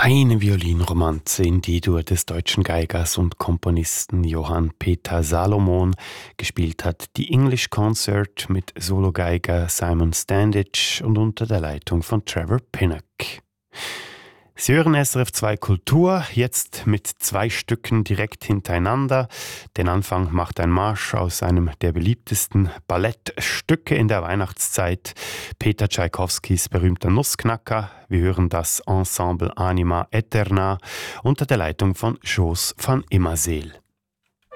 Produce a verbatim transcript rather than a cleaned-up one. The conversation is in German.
Eine Violinromanze in D-Dur des deutschen Geigers und Komponisten Johann Peter Salomon. Gespielt hat die English Concert mit Sologeiger Simon Standage und unter der Leitung von Trevor Pinnock. Sie hören S R F zwei Kultur, jetzt mit zwei Stücken direkt hintereinander. Den Anfang macht ein Marsch aus einem der beliebtesten Ballettstücke in der Weihnachtszeit, Peter Tschaikowskis berühmter Nussknacker. Wir hören das Ensemble Anima Eterna unter der Leitung von Jos van Immerseel.